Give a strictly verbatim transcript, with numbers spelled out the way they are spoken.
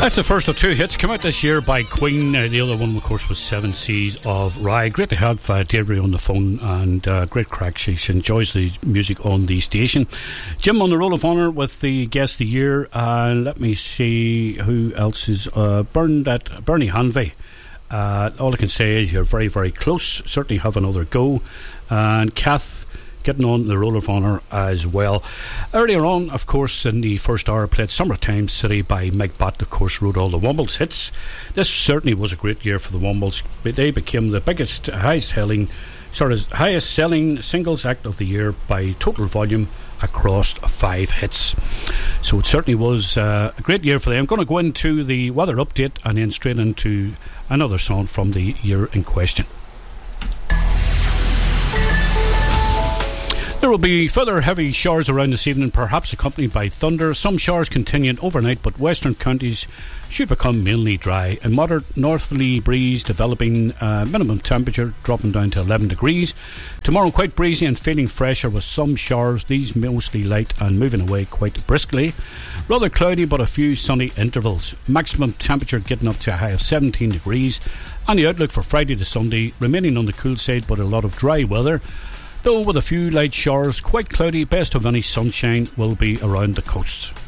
That's the first of two hits come out this year by Queen. Uh, the other one, of course, was Seven Seas of Rye. Great to have uh, Deirdre on the phone, and uh, great crack. She enjoys the music on the station. Jim on the roll of honour with the guest of the year. Uh, let me see who else is uh, burned at Bernie Hanvey. Uh, all I can say is you're very, very close. Certainly have another go. And Kath getting on the roll of honour as well. Earlier on, of course, in the first hour, played Summertime City by Mike Batt. Of course, wrote all the Wombles hits. This certainly was a great year for the Wombles. They became the biggest, highest selling, sort of highest selling singles act of the year by total volume across five hits. So it certainly was uh, a great year for them. I'm going to go into the weather update and then straight into another song from the year in question. There will be further heavy showers around this evening, perhaps accompanied by thunder. Some showers continuing overnight, but western counties should become mainly dry. A moderate northerly breeze developing, uh, minimum temperature dropping down to eleven degrees. Tomorrow quite breezy and feeling fresher with some showers, these mostly light and moving away quite briskly. Rather cloudy but a few sunny intervals. Maximum temperature getting up to a high of seventeen degrees. And the outlook for Friday to Sunday remaining on the cool side but a lot of dry weather, though with a few light showers, quite cloudy. Best of any sunshine will be around the coast.